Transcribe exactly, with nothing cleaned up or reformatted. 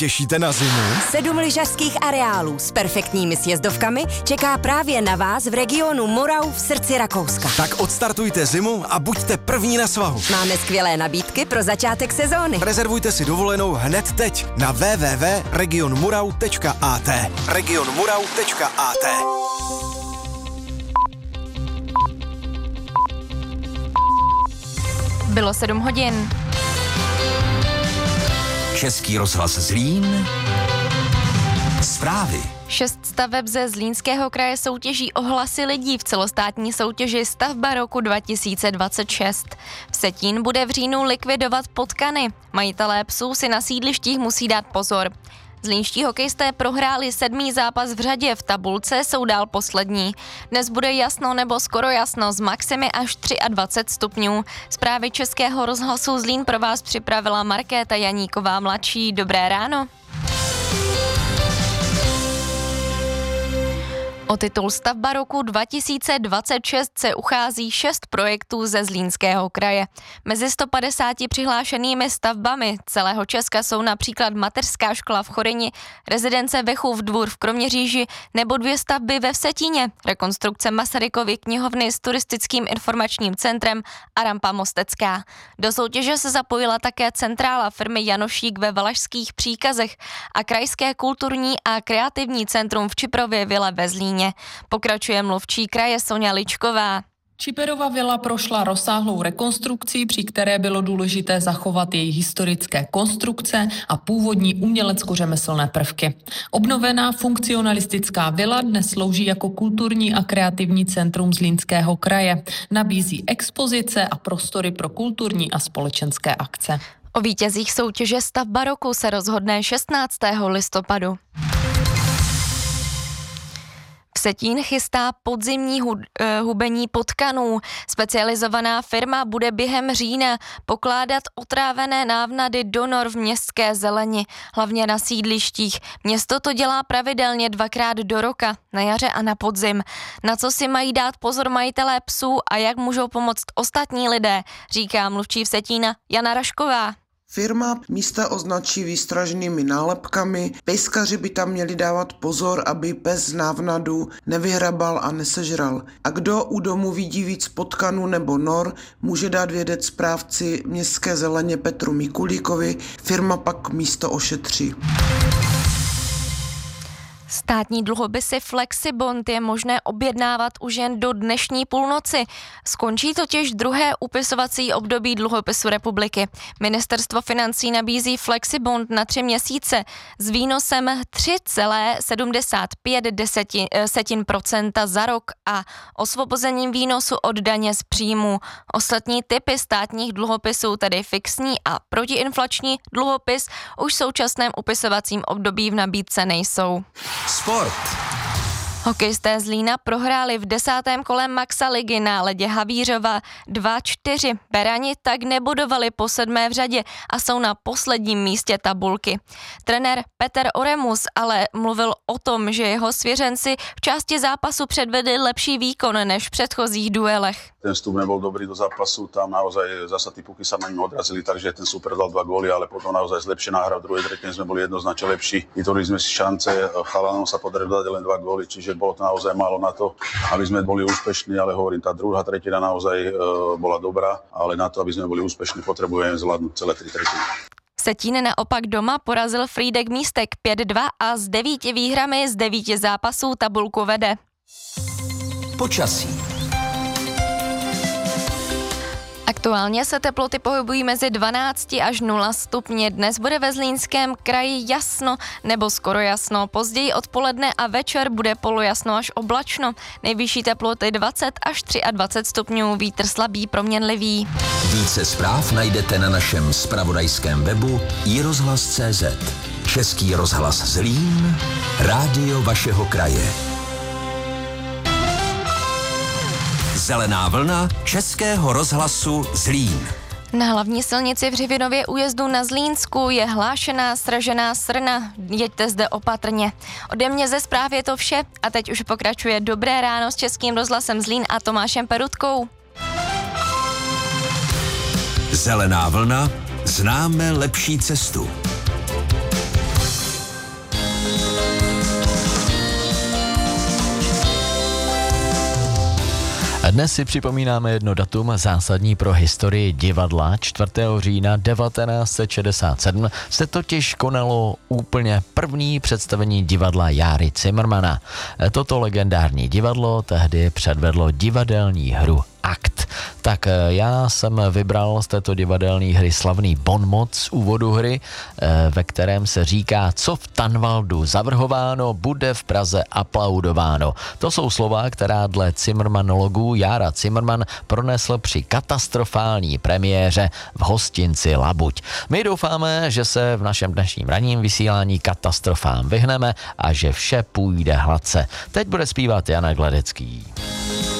Těšíte na zimu? Sedm lyžařských areálů s perfektními sjezdovkami čeká právě na vás v regionu Morau v srdci Rakouska. Tak odstartujte zimu a buďte první na svahu. Máme skvělé nabídky pro začátek sezóny. Rezervujte si dovolenou hned teď na w w w tečka region murau tečka a t. region murau tečka a t. Bylo sedm hodin. Český rozhlas Zlín. Zprávy. Šest staveb ze Zlínského kraje soutěží o hlasy lidí v celostátní soutěži Stavba roku dva tisíce dvacet šest. Vsetín bude v říjnu likvidovat potkany. Majitelé psů si na sídlištích musí dát pozor. Zlínští hokejisté prohráli sedmý zápas v řadě, v tabulce jsou dál poslední. Dnes bude jasno nebo skoro jasno, s maximy až dvacet tři stupňů. Zprávy Českého rozhlasu Zlín pro vás připravila Markéta Janíková mladší. Dobré ráno. O titul Stavba roku dva tisíce dvacet šest se uchází šest projektů ze Zlínského kraje. Mezi sto padesáti přihlášenými stavbami celého Česka jsou například mateřská škola v Choryni, rezidence Vechův Dvůr v Kroměříži nebo dvě stavby ve Vsetíně, rekonstrukce Masarykovy knihovny s turistickým informačním centrem a rampa Mostecká. Do soutěže se zapojila také centrála firmy Janošík ve Valašských Příkazech a krajské kulturní a kreativní centrum v Čiprově vile ve Zlíně. Pokračuje mluvčí kraje Soňa Ličková. Čiperova vila prošla rozsáhlou rekonstrukcí, při které bylo důležité zachovat její historické konstrukce a původní umělecko-řemeslné prvky. Obnovená funkcionalistická vila dnes slouží jako kulturní a kreativní centrum Zlínského kraje. Nabízí expozice a prostory pro kulturní a společenské akce. O vítězích soutěže Stavba roku se rozhodne šestnáctého listopadu. Vsetín chystá podzimní hubení potkanů. Specializovaná firma bude během října pokládat otrávené návnady do nor v městské zeleni, hlavně na sídlištích. Město to dělá pravidelně dvakrát do roka, na jaře a na podzim. Na co si mají dát pozor majitelé psů a jak můžou pomoct ostatní lidé, říká mluvčí Vsetína Jana Rašková. Firma místa označí výstražnými nálepkami, pejskaři by tam měli dávat pozor, aby pes z návnadu nevyhrabal a nesežral. A kdo u domu vidí víc potkanů nebo nor, může dát vědět správci městské zeleně Petru Mikulíkovi, firma pak místo ošetří. Státní dluhopisy Flexibond je možné objednávat už jen do dnešní půlnoci. Skončí totiž druhé upisovací období dluhopisu republiky. Ministerstvo financí nabízí Flexibond na tři měsíce s výnosem tři celá sedmdesát pět procenta za rok a osvobozením výnosu od daně z příjmu. Ostatní typy státních dluhopisů, tedy fixní a protiinflační dluhopis, už v současném upisovacím období v nabídce nejsou. Sport. Hokejisté Zlína prohráli v desátém kole Maxa ligy na ledě Havířova dva čtyři. Berani tak nebodovali po sedmé v řadě a jsou na posledním místě tabulky. Trenér Peter Oremus ale mluvil o tom, že jeho svěřenci v části zápasu předvedli lepší výkon než v předchozích duelech. Ten vstup nebol dobrý do zápasu, tam naozaj zasa tí puky sa na ním odrazili, takže ten super dal dva góly, ale potom naozaj zlepšená hra. V druhej tretine sme boli jednoznačne lepší. Vytvorili sme si šance, chalanom sa podarilo dať len dva góly, čiže bolo to naozaj málo na to, aby sme boli úspešní, ale hovorím, tá druhá tretina naozaj e, bola dobrá, ale na to, aby sme boli úspešní, potrebujeme zvládnuť celé tri tretiny. Vsetín naopak doma porazil Frýdek Místek pět dva a s devíti výhrami z devíti zápasů tabulku vede. Počasí. Aktuálně se teploty pohybují mezi dvanáct až nula stupně. Dnes bude ve Zlínském kraji jasno nebo skoro jasno. Později odpoledne a večer bude polojasno až oblačno. Nejvyšší teploty dvacet až dvacet tři stupňů. Vítr slabý proměnlivý. Více zpráv najdete na našem zpravodajském webu i rozhlas tečka cé zet. Český rozhlas Zlín, rádio vašeho kraje. Zelená vlna Českého rozhlasu Zlín. Na hlavní silnici v Hřivinově újezdu na Zlínsku je hlášená sražená srna. Jeďte zde opatrně. Ode mě ze zpráv je to vše a teď už pokračuje Dobré ráno s Českým rozhlasem Zlín a Tomášem Perutkou. Zelená vlna, známe lepší cestu. Dnes si připomínáme jedno datum zásadní pro historii divadla. čtvrtého října devatenáct set šedesát sedm se totiž konalo úplně první představení divadla Járy Cimrmana. Toto legendární divadlo tehdy předvedlo divadelní hru Akt. Tak já jsem vybral z této divadelní hry slavný bonmot z úvodu hry, ve kterém se říká: co v Tanvaldu zavrhováno, bude v Praze aplaudováno. To jsou slova, která dle cimrmanologů Jára Cimrman pronesl při katastrofální premiéře v hostinci Labuť. My doufáme, že se v našem dnešním ranním vysílání katastrofám vyhneme a že vše půjde hladce. Teď bude zpívat Jana Gledecký.